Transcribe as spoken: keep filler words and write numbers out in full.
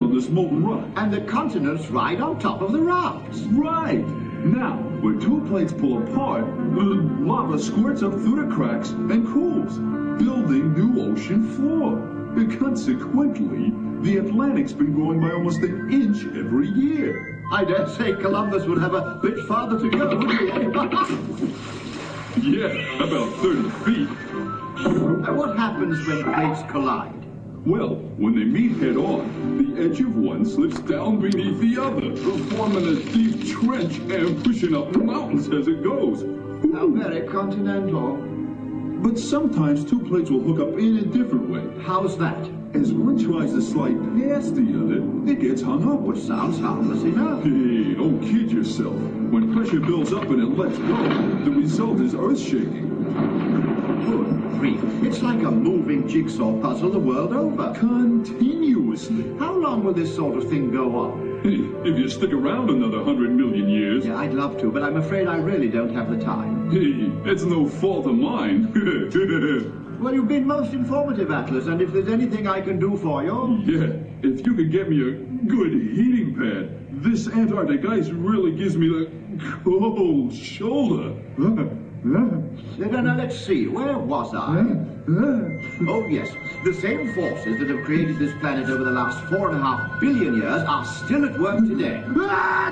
on this molten rock. And the continents ride on top of the rocks. Right. Now, when two plates pull apart, the lava squirts up through the cracks and cools, building new ocean floor. And consequently, the Atlantic's been growing by almost an inch every year. I dare say Columbus would have a bit farther to go, wouldn't he? Yeah, about thirty feet. And what happens when plates collide? Well, when they meet head on, the edge of one slips down beneath the other, forming a deep trench and pushing up mountains as it goes. How very continental. But sometimes two plates will hook up in a different way. How's that? As one tries to slide past the other, it gets hung up. Which sounds harmless enough. Hey, don't kid yourself. When pressure builds up and it lets go, the result is earth shaking. Good grief. It's like a moving jigsaw puzzle the world over. Continuously. How long will this sort of thing go on? Hey, if you stick around another hundred million years. Yeah, I'd love to, but I'm afraid I really don't have the time. Hey, it's no fault of mine. Well, you've been most informative, Atlas, and if there's anything I can do for you... Yeah, if you could get me a good heating pad, this Antarctic ice really gives me the cold shoulder. Now, now, let's see, where was I? Oh, yes, the same forces that have created this planet over the last four and a half billion years are still at work today.